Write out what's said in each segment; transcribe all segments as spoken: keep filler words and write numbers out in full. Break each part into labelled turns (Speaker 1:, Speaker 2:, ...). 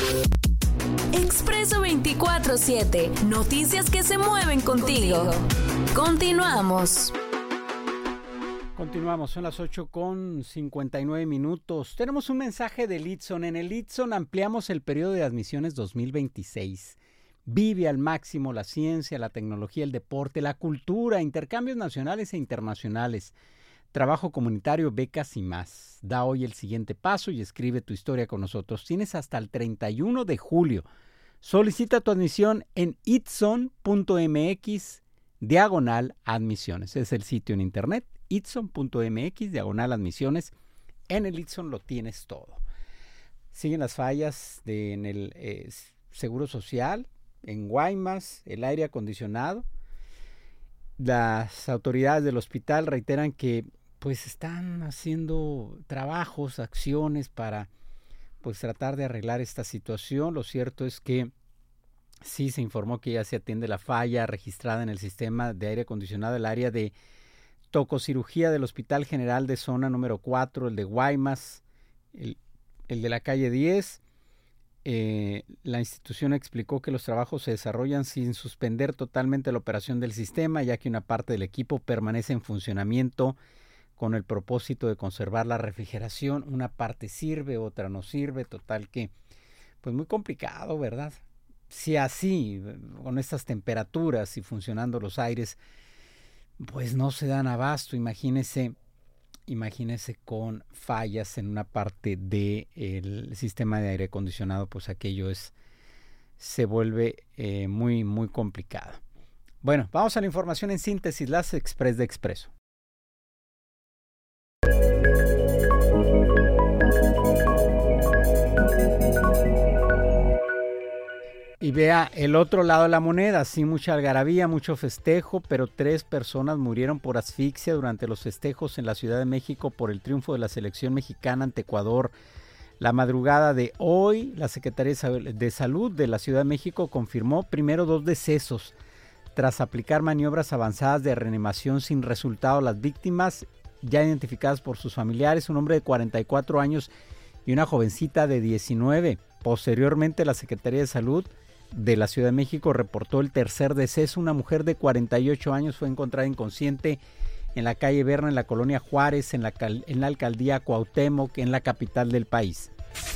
Speaker 1: Expreso veinticuatro siete. Noticias que se mueven contigo. Continuamos.
Speaker 2: Continuamos, son las ocho con cincuenta y nueve minutos. Tenemos un mensaje del Itson. En el Itson ampliamos el periodo de admisiones dos mil veintiséis. Vive al máximo la ciencia, la tecnología, el deporte, la cultura, intercambios nacionales e internacionales, trabajo comunitario, becas y más. Da hoy el siguiente paso y escribe tu historia con nosotros. Tienes hasta el treinta y uno de julio. Solicita tu admisión en itson punto m x diagonal admisiones. Es el sitio en internet, itson punto m x diagonal admisiones. En el Itson lo tienes todo. Siguen las fallas de, en el eh, Seguro Social, en Guaymas, el aire acondicionado. Las autoridades del hospital reiteran que pues están haciendo trabajos, acciones para pues tratar de arreglar esta situación. Lo cierto es que sí se informó que ya se atiende la falla registrada en el sistema de aire acondicionado, el área de tococirugía del Hospital General de Zona número cuatro, el de Guaymas, el, el de la calle diez. Eh, la institución explicó que los trabajos se desarrollan sin suspender totalmente la operación del sistema, ya que una parte del equipo permanece en funcionamiento con el propósito de conservar la refrigeración. Una parte sirve, otra no sirve, total que pues muy complicado, ¿verdad? Si así, con estas temperaturas y funcionando los aires, pues no se dan abasto, imagínese, imagínese con fallas en una parte del sistema de aire acondicionado, pues aquello es, se vuelve eh, muy, muy complicado. Bueno, vamos a la información en síntesis, las Express de Expreso. Y vea el otro lado de la moneda, sí, mucha algarabía, mucho festejo, pero tres personas murieron por asfixia durante los festejos en la Ciudad de México por el triunfo de la selección mexicana ante Ecuador. La madrugada de hoy, la Secretaría de Salud de la Ciudad de México confirmó primero dos decesos. Tras aplicar maniobras avanzadas de reanimación sin resultado, las víctimas ya identificadas por sus familiares, un hombre de cuarenta y cuatro años y una jovencita de diecinueve. Posteriormente, la Secretaría de Salud de la Ciudad de México reportó el tercer deceso. Una mujer de cuarenta y ocho años fue encontrada inconsciente en la calle Berna, en la colonia Juárez, en la, en la alcaldía Cuauhtémoc, en la capital del país.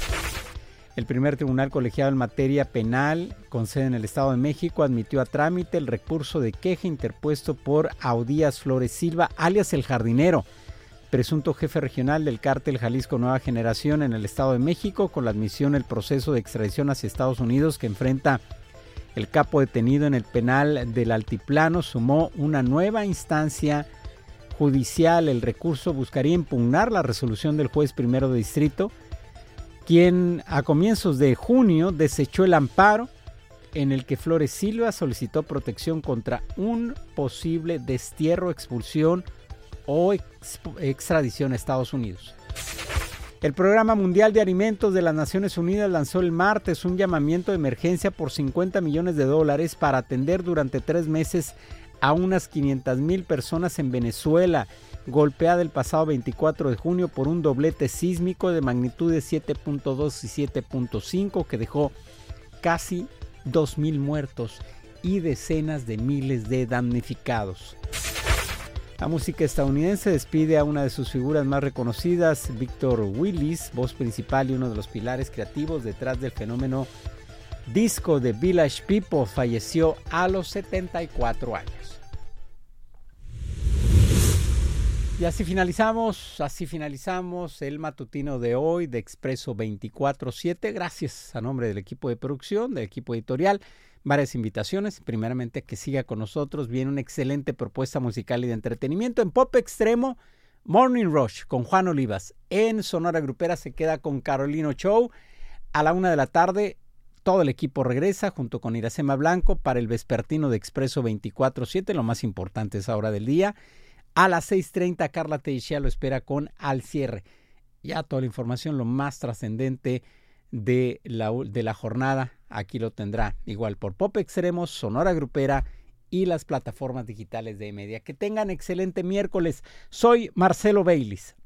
Speaker 2: El primer tribunal colegiado en materia penal con sede en el Estado de México admitió a trámite el recurso de queja interpuesto por Audías Flores Silva, alias El Jardinero, presunto jefe regional del cártel Jalisco Nueva Generación en el Estado de México, con la admisión del proceso de extradición hacia Estados Unidos que enfrenta el capo detenido en el penal del Altiplano. Sumó una nueva instancia judicial. El recurso buscaría impugnar la resolución del juez primero de distrito, quien a comienzos de junio desechó el amparo en el que Flores Silva solicitó protección contra un posible destierro, expulsión o extradición a Estados Unidos. El Programa Mundial de Alimentos de las Naciones Unidas lanzó el martes un llamamiento de emergencia por cincuenta millones de dólares para atender durante tres meses a unas quinientas mil personas en Venezuela, golpeada el pasado veinticuatro de junio por un doblete sísmico de magnitud de siete punto dos y siete punto cinco que dejó casi dos mil muertos y decenas de miles de damnificados. La música estadounidense despide a una de sus figuras más reconocidas, Victor Willis, voz principal y uno de los pilares creativos detrás del fenómeno disco de Village People. Falleció a los setenta y cuatro años. Y así finalizamos, así finalizamos el matutino de hoy de Expreso veinticuatro siete. Gracias a nombre del equipo de producción, del equipo editorial. Varias invitaciones, primeramente que siga con nosotros, viene una excelente propuesta musical y de entretenimiento. En Pop Extremo, Morning Rush con Juan Olivas. En Sonora Grupera se queda con Carolino Show. A la una de la tarde, todo el equipo regresa junto con Iracema Blanco para el vespertino de Expreso veinticuatro siete, lo más importante es esa hora del día. A las seis treinta, Carla Teixeira lo espera con Al Cierre. Ya toda la información, lo más trascendente de la, de la jornada, aquí lo tendrá igual por Pop Extremos, Sonora Grupera y las plataformas digitales de Media. Que tengan excelente miércoles. Soy Marcelo Baylis.